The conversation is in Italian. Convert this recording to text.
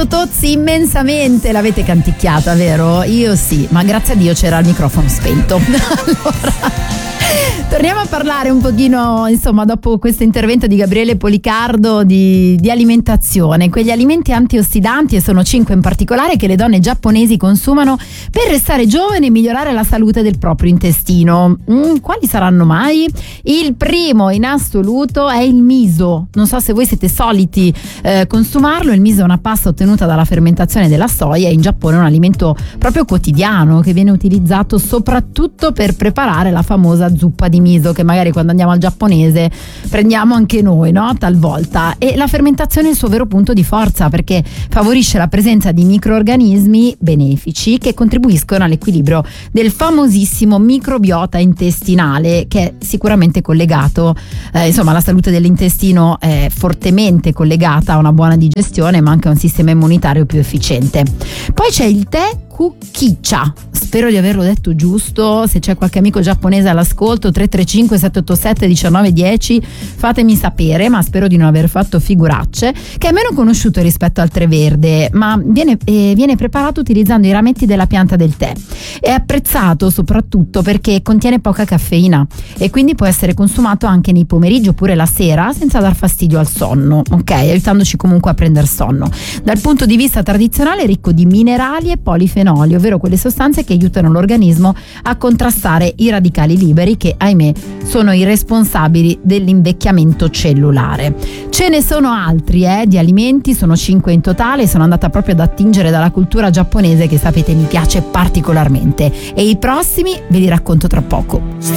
Tozzi immensamente, l'avete canticchiata, vero? Io sì, ma grazie a Dio c'era il microfono spento. Allora, torniamo a parlare un pochino, insomma, dopo questo intervento di Gabriele Policardo di alimentazione, quegli alimenti antiossidanti, e sono 5 in particolare, che le donne giapponesi consumano per restare giovani e migliorare la salute del proprio intestino. Quali saranno mai? Il primo in assoluto è il miso. Non so se voi siete soliti consumarlo. Il miso è una pasta ottenuta dalla fermentazione della soia, e in Giappone è un alimento proprio quotidiano che viene utilizzato soprattutto per preparare la famosa zuppa di miso, che magari quando andiamo al giapponese prendiamo anche noi, no? Talvolta. E la fermentazione è il suo vero punto di forza, perché favorisce la presenza di microrganismi benefici che contribuiscono all'equilibrio del famosissimo microbiota intestinale, che è sicuramente collegato, insomma, la salute dell'intestino è fortemente collegata a una buona digestione, ma anche a un sistema immunitario più efficiente. Poi c'è il tè Kukicha, spero di averlo detto giusto. Se c'è qualche amico giapponese all'ascolto, 335 787 1910, fatemi sapere, ma spero di non aver fatto figuracce. Che è meno conosciuto rispetto al tè verde, ma viene preparato utilizzando i rametti della pianta del tè. È apprezzato soprattutto perché contiene poca caffeina e quindi può essere consumato anche nei pomeriggi oppure la sera senza dar fastidio al sonno, ok? Aiutandoci comunque a prendere sonno. Dal punto di vista tradizionale è ricco di minerali e polifenoli, ovvero quelle sostanze che aiutano l'organismo a contrastare i radicali liberi che, ahimè, sono i responsabili dell'invecchiamento cellulare. Ce ne sono altri di alimenti, sono 5 in totale. Sono andata proprio ad attingere dalla cultura giapponese, che sapete mi piace particolarmente, e i prossimi ve li racconto tra poco.